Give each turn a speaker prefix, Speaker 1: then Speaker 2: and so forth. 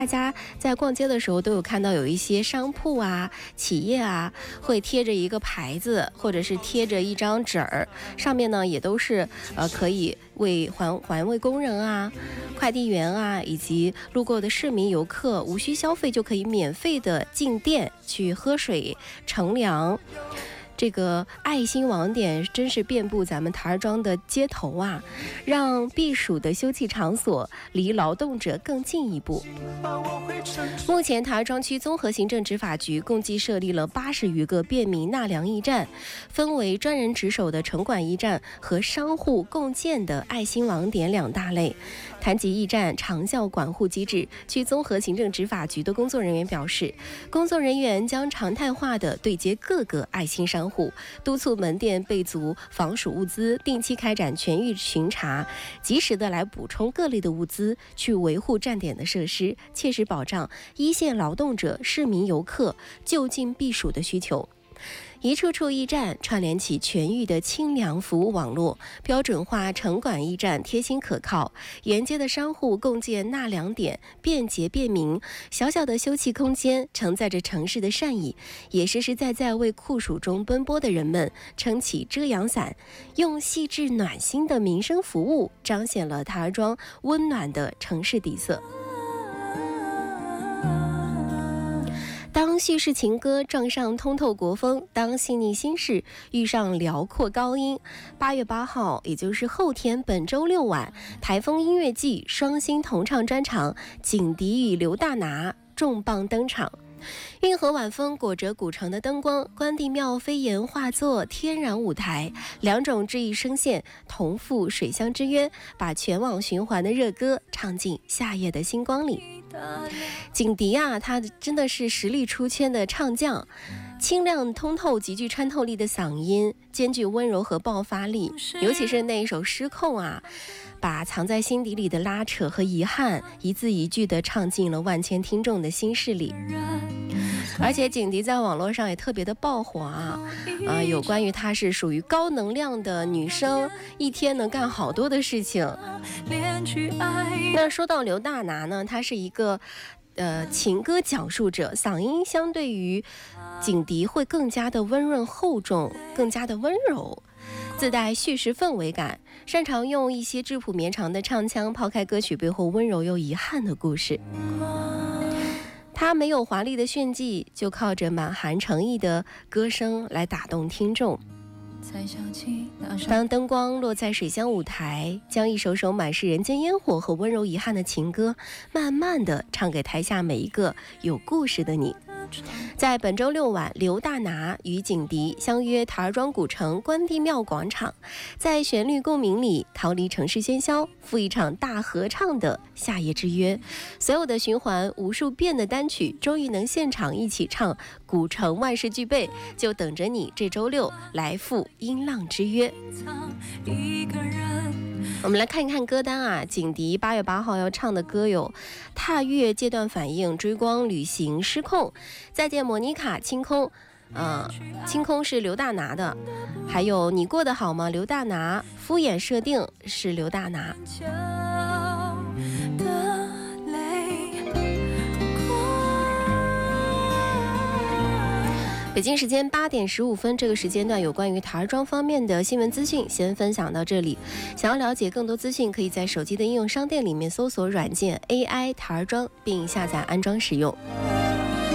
Speaker 1: 大家在逛街的时候都有看到有一些商铺啊、企业啊，会贴着一个牌子，或者是贴着一张纸儿，上面呢也都是可以为环卫工人啊、快递员啊，以及路过的市民游客，无需消费就可以免费的进店去喝水、乘凉。这个爱心网点真是遍布咱们台儿庄的街头啊，让避暑的休憩场所离劳动者更进一步。目前台儿庄区综合行政执法局共计设立了80余个便民纳凉驿站，分为专人值守的城管驿站和商户共建的爱心网点两大类。谈及驿站长效管护机制，区综合行政执法局的工作人员表示，工作人员将常态化的对接各个爱心商户，督促门店备足防暑物资，定期开展全域巡查，及时的来补充各类的物资，去维护站点的设施，切实保障一线劳动者、市民游客就近避暑的需求。一处处驿站串联起全域的清凉服务网络，标准化城管驿站贴心可靠，沿街的商户共建纳凉点，便捷便民。小小的休憩空间承载着城市的善意，也实实在在为酷暑中奔波的人们撑起遮阳伞，用细致暖心的民生服务彰显了台儿庄温暖的城市底色。当叙事情歌撞上通透国风，当细腻心事遇上辽阔高音，8月8号，也就是后天本周六晚，台风音乐季双星同唱专场，景迪与刘大拿重磅登场。运河晚风裹着古城的灯光，关帝庙飞檐化作天然舞台，两种志意声线同赴水乡之约，把全网循环的热歌唱进夏夜的星光里。景迪啊，他真的是实力出圈的唱将，清亮通透、极具穿透力的嗓音，兼具温柔和爆发力，尤其是那一首《失控》啊，把藏在心底里的拉扯和遗憾一字一句地唱进了万千听众的心事里。而且景迪在网络上也特别的爆火啊，有关于她是属于高能量的女生，一天能干好多的事情。那说到刘大拿呢，她是一个情歌讲述者，嗓音相对于景迪会更加的温润厚重，更加的温柔，自带叙事氛围感，擅长用一些质朴绵长的唱腔抛开歌曲背后温柔又遗憾的故事。他没有华丽的炫技，就靠着满含诚意的歌声来打动听众。当灯光落在水乡舞台，将一首首满是人间烟火和温柔遗憾的情歌，慢慢地唱给台下每一个有故事的你。在本周六晚，刘大拿与景迪相约台儿庄古城关帝庙广场，在旋律共鸣里逃离城市喧嚣，赴一场大合唱的夏夜之约。所有的循环无数遍的单曲，终于能现场一起唱，古城万事俱备，就等着你这周六来赴音浪之约。我们来看一看歌单啊，景迪8月8号要唱的歌有踏月、阶段反应、追光、旅行、失控、再见莫妮卡、清空。清空是刘大拿的，还有你过得好吗？刘大拿。敷衍设定是刘大拿。北京时间8点15分，这个时间段有关于台儿庄方面的新闻资讯先分享到这里。想要了解更多资讯，可以在手机的应用商店里面搜索软件 AI 台儿庄，并下载安装使用。